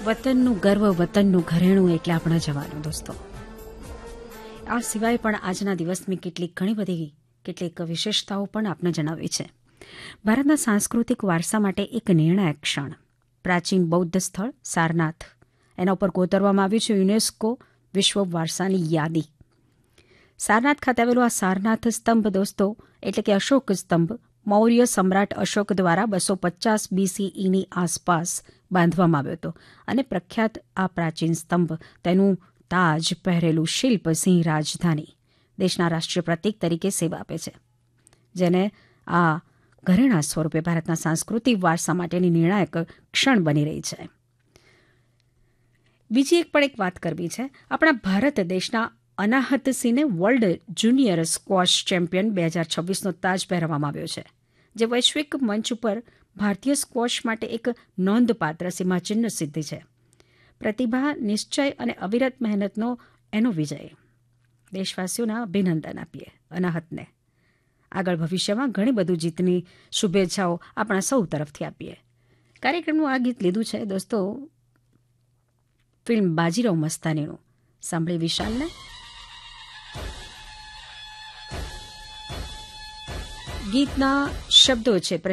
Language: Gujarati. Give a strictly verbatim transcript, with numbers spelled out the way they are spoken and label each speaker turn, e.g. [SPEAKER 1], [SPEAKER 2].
[SPEAKER 1] વતનનું ગર્વ, વતનનું ઘરેણું એટલે આપણા જવાનો. દોસ્તો, આ સિવાય પણ આજના દિવસની કેટલીક ઘણી બધી કેટલીક વિશેષતાઓ પણ આપને જણાવી છે. ભારતના સાંસ્કૃતિક વારસા માટે એક નિર્ણાયક ક્ષણ. પ્રાચીન બૌદ્ધ સ્થળ સારનાથ, એના ઉપર કોતરવામાં આવ્યું છે યુનેસ્કો વિશ્વ વારસાની યાદી. સારનાથ ખાતે આવેલો આ સારનાથ સ્તંભ દોસ્તો એટલે કે અશોક સ્તંભ મૌર્ય સમ્રાટ અશોક દ્વારા બસો પચાસ બીસીઈની આસપાસ બાંધવામાં આવ્યો હતો અને પ્રખ્યાત આ પ્રાચીન સ્તંભ તેનું તાજ પહેરેલું શિલ્પ સિંહ રાજધાની દેશના રાષ્ટ્રીય પ્રતીક તરીકે સેવા આપે છે, જેને આ ઘરેણા સ્વરૂપે ભારતના સાંસ્કૃતિક વારસા માટેની નિર્ણાયક ક્ષણ બની રહી છે. બીજી એક પણ એક વાત કરવી છે. આપણા ભારત દેશના અનાહત સિંહને વર્લ્ડ જુનિયર સ્ક્વોશ ચેમ્પિયન બે હજાર છવ્વીસનો તાજ પહેરવામાં આવ્યો છે, જે વૈશ્વિક મંચ ઉપર ભારતીય સ્ક્વોશ માટે એક નોંધપાત્ર સીમાચિહ્ન સિદ્ધિ છે. પ્રતિભા, નિશ્ચય અને અવિરત મહેનતનો એનો વિજય. દેશવાસીઓને અભિનંદન આપીએ અનાહતને. આગળ ભવિષ્યમાં ઘણી બધું જીતની શુભેચ્છાઓ આપણા સૌ તરફથી આપીએ. કાર્યક્રમનું આ ગીત લીધું છે દોસ્તો ફિલ્મ બાજીરાવ મસ્તાનીનું. સાંભળી વિશાલને. ગીતના શબ્દો છે